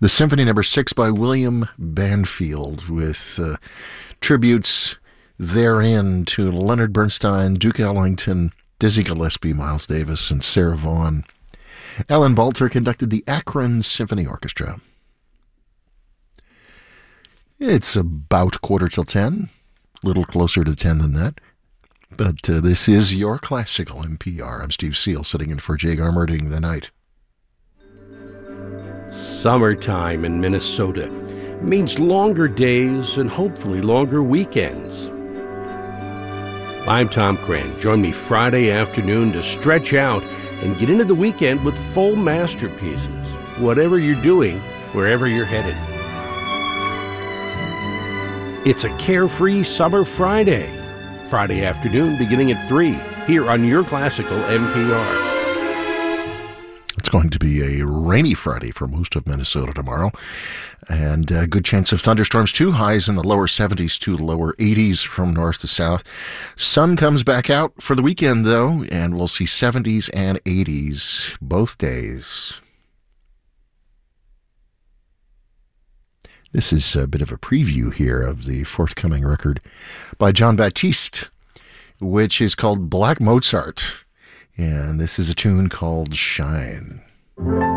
The Symphony No. 6 by William Banfield, with tributes therein to Leonard Bernstein, Duke Ellington, Dizzy Gillespie, Miles Davis, and Sarah Vaughan. Alan Balter conducted the Akron Symphony Orchestra. It's about 9:45, a little closer to 10 than that. But this is your Classical NPR. I'm Steve Seal, sitting in for Jay Garmerding tonight. Summertime in Minnesota means longer days and hopefully longer weekends. I'm Tom Cran. Join me Friday afternoon to stretch out and get into the weekend with full masterpieces, whatever you're doing, wherever you're headed. It's a carefree summer Friday afternoon beginning at 3 here on your Classical NPR. It's going to be a rainy Friday for most of Minnesota tomorrow, and a good chance of thunderstorms too. Highs in the lower 70s to lower 80s from north to south. Sun comes back out for the weekend, though, and we'll see 70s and 80s both days. This is a bit of a preview here of the forthcoming record by Jon Batiste, which is called Black Mozart. And this is a tune called Shine.